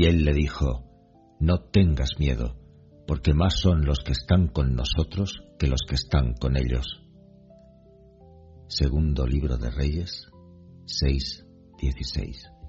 Y él le dijo: No tengas miedo, porque más son los que están con nosotros que los que están con ellos. Segundo libro de Reyes 6:16.